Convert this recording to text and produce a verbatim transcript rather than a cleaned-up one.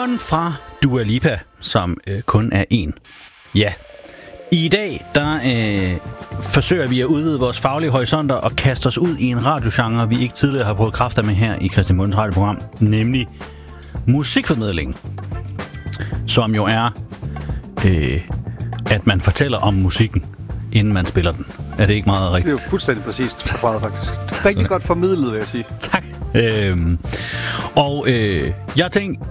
Nummeren fra Dua Lipa, som øh, kun er en. Ja. I dag, der øh, forsøger vi at udvide vores faglige horisonter og kaste os ud i en radiogenre, vi ikke tidligere har prøvet kræfter med her i Christian Mundens radioprogram, nemlig musikformidling. Som jo er, øh, at man fortæller om musikken, inden man spiller den. Er det ikke meget rigtigt? Det er jo fuldstændig præcist forklaret, faktisk. Rigtig godt formidlet, vil jeg sige. Tak. Øhm, og øh, jeg tænkte,